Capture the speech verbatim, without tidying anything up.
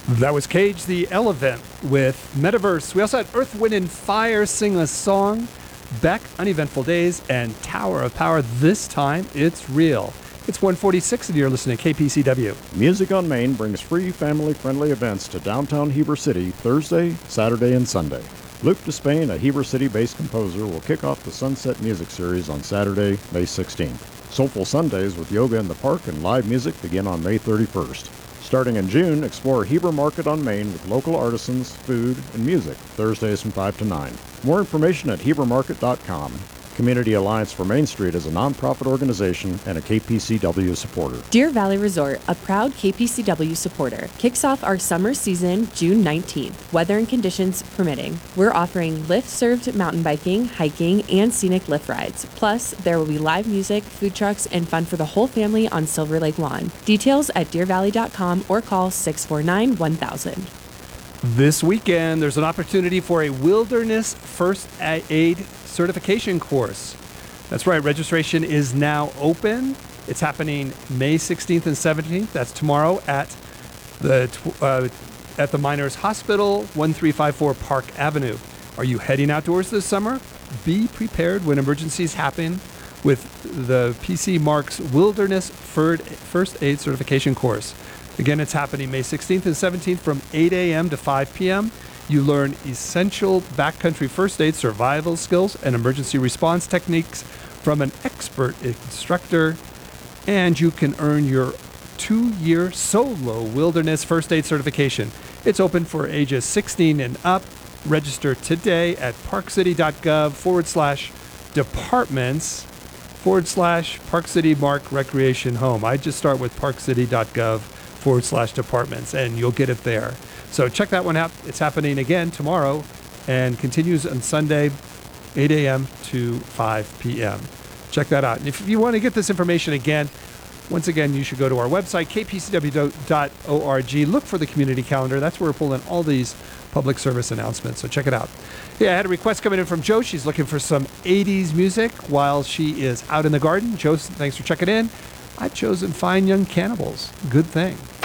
That was Cage the Elephant with Metaverse. We also had Earth, Wind, and Fire sing a song, Beck, Uneventful Days, and Tower of Power. This time, it's real. It's one forty-six and you're listening to K P C W. Music on Main brings free family-friendly events to downtown Heber City Thursday, Saturday, and Sunday. Luke Despain, a Heber City-based composer, will kick off the Sunset Music Series on Saturday, May sixteenth. Soulful Sundays with yoga in the park and live music begin on May thirty-first. Starting in June, explore Heber Market on Main with local artisans, food, and music, Thursdays from five to nine. More information at heber market dot com. Community Alliance for Main Street is a nonprofit organization and a K P C W supporter. Deer Valley Resort, a proud K P C W supporter, kicks off our summer season June nineteenth, weather and conditions permitting. We're offering lift-served mountain biking, hiking, and scenic lift rides. Plus, there will be live music, food trucks, and fun for the whole family on Silver Lake Lawn. Details at deer valley dot com or call six four nine, one thousand. This weekend, there's an opportunity for a wilderness first aid certification course. That's right, registration is now open. It's happening May sixteenth and seventeenth. That's tomorrow at the uh, at the Miners Hospital, one three five four Park Avenue. Are you heading outdoors this summer? Be prepared when emergencies happen with the P C Marks Wilderness First Aid Certification course. Again, it's happening May sixteenth and seventeenth from eight a.m. to five p.m. You learn essential backcountry first aid survival skills and emergency response techniques from an expert instructor, and you can earn your two-year solo wilderness first aid certification. It's open for ages sixteen and up. Register today at parkcity.gov forward slash departments forward slash Park City Mark Recreation Home. I just start with parkcity.gov forward slash departments, and you'll get it there. So check that one out. It's happening again tomorrow and continues on Sunday, eight a.m. to five p.m. Check that out. And if you want to get this information again, once again, you should go to our website, k p c w dot org. Look for the community calendar. That's where we're pulling all these public service announcements. So check it out. Yeah, I had a request coming in from Jo. She's looking for some eighties music while she is out in the garden. Jo, thanks for checking in. I've chosen Fine Young Cannibals. Good thing.